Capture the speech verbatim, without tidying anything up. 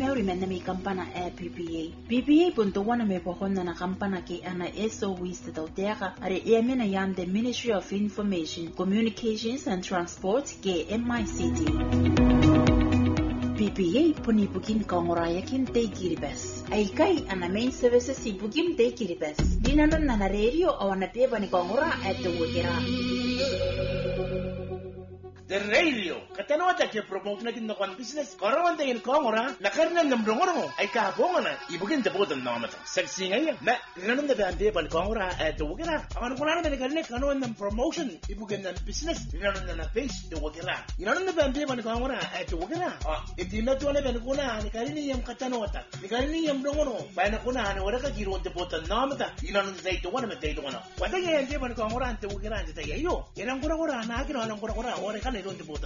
meuri menna mi kampana e P P A. P P A punto wana me pohonna na kampana ke ana S O Wista Tautera are e mena yan the Ministry of Information, Communications and Transport ke M I C T. P P A puni pukin kongoraya kin te kiribes. Ai kai ana main services si pukin te kiribes. Dinanon na na radio o na peba ni kongora at the wukira. The radio, katanota ke promote na kin nakon business. Karawante in kongora, na karna ng brongoro ay kahapon na ibugin te bodan namata. Sexy ngayon. Na ganun na bande ban kongora at the wukira. Ang ano na ni kanle kanon ng promotion ibugin ng business. Ganun na na page the wukira. Ganun na bande ban kongora at the wukira. Ah, iti na to na ban kuna ni kanini yung katanota. Ni kanini yung brongoro. Ba na kuna ni wala ka giro te bodan namata. Ganun na dai to wana me dai to wana. Wala yan te ban kongora at the wukira te tayo. Yan ang kura kura na kino ang kura kura. Ora kan I don't